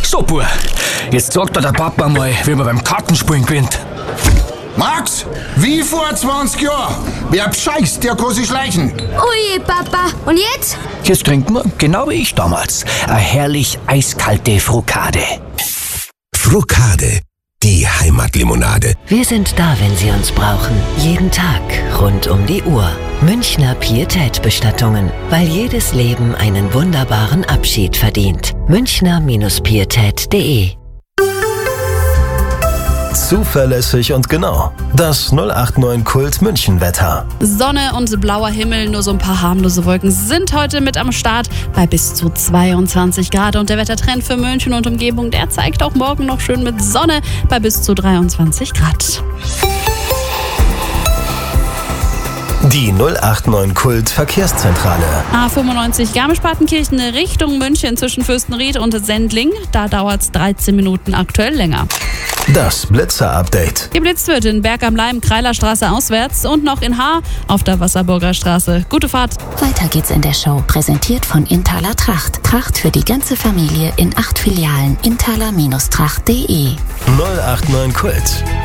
So, Bub, jetzt sagt dir der Papa mal, wie man beim Kartenspielen gewinnt. Max, wie vor 20 Jahren. Wer bescheißt, der kann sich schleichen. Ui, Papa. Und jetzt? Jetzt trinken wir, genau wie ich damals, eine herrlich eiskalte Frukade. Frukade, die Heimatlimonade. Wir sind da, wenn Sie uns brauchen. Jeden Tag, rund um die Uhr. Münchner Pietätbestattungen, weil jedes Leben einen wunderbaren Abschied verdient. Münchner-pietät.de. Zuverlässig und genau. Das 089 Kult München Wetter. Sonne und blauer Himmel, nur so ein paar harmlose Wolken sind heute mit am Start bei bis zu 22 Grad. Und der Wettertrend für München und Umgebung, der zeigt auch morgen noch schön mit Sonne bei bis zu 23 Grad. Die 089 Kult Verkehrszentrale. A95 Garmisch-Partenkirchen Richtung München zwischen Fürstenried und Sendling. Da dauert es 13 Minuten aktuell länger. Das Blitzer-Update. Geblitzt wird in Berg am Leim, Kreilerstraße auswärts und noch in Haar auf der Wasserburger Straße. Gute Fahrt. Weiter geht's in der Show, präsentiert von Inthaler Tracht. Tracht für die ganze Familie in 8 Filialen. Inthaler-Tracht.de. 089 Kult.